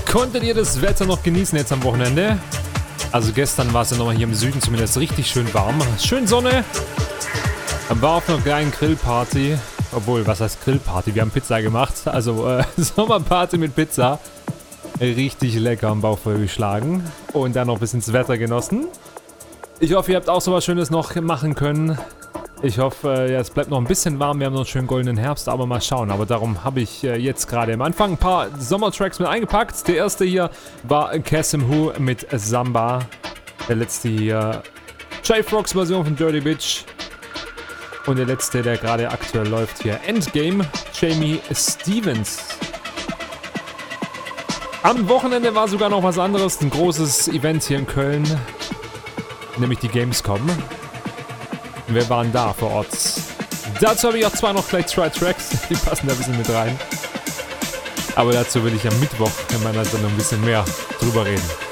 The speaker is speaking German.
Konntet ihr das Wetter noch genießen jetzt am Wochenende? Also gestern war es ja nochmal hier im Süden zumindest richtig schön warm. Schön Sonne. War auf einer kleinen Grillparty. Obwohl, was heißt Grillparty? Wir haben Pizza gemacht. Also Sommerparty mit Pizza. Richtig lecker am Bauch vollgeschlagen. Und dann noch ein bisschen das Wetter genossen. Ich hoffe, ihr habt auch so was Schönes noch machen können. Ich hoffe, ja, es bleibt noch ein bisschen warm. Wir haben noch einen schönen goldenen Herbst, aber mal schauen. Aber darum habe ich jetzt gerade am Anfang ein paar Sommertracks mit eingepackt. Der erste hier war Kasim Who mit Samba. Der letzte hier J-Frogs Version von Dirty Bitch. Und der letzte, der gerade aktuell läuft hier, Endgame, Jamie Stevens. Am Wochenende war sogar noch was anderes, ein großes Event hier in Köln, nämlich die Gamescom. Wir waren da vor Ort. Dazu habe ich auch zwar noch gleich 2 Tracks, die passen da ein bisschen mit rein. Aber dazu will ich am Mittwoch in meiner Sendung ein bisschen mehr drüber reden.